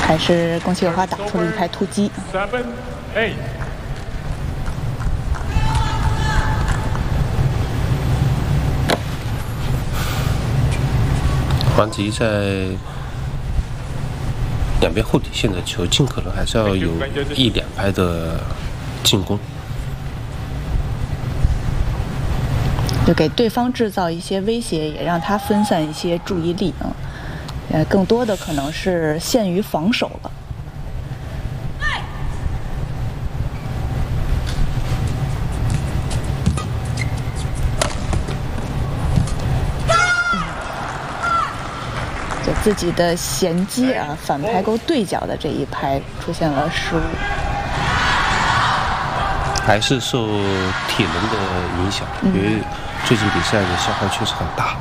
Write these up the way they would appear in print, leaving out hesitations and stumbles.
还是宫崎友花打出了一拍突击。 黄子怡在两边后底线的球，尽可能还是要有1、2拍的进攻， 就给对方制造一些威胁，也让他分散一些注意力啊。更多的可能是限于防守了。就自己的衔接啊，反拍勾对角的这一拍出现了失误， 还是受体能的影响，因为最近比赛的消耗确实很大。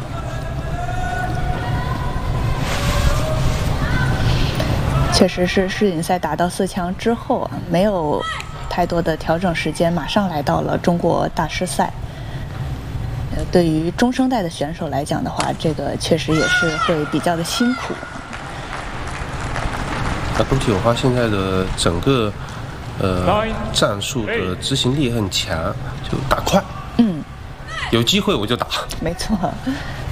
确实是世锦赛打到4强之后啊，没有太多的调整时间，马上来到了中国大师赛。对于中生代的选手来讲的话，这个确实也是会比较的辛苦。 宫崎友花现在的整个战术的执行力很强，就打快。有机会我就打。 没错。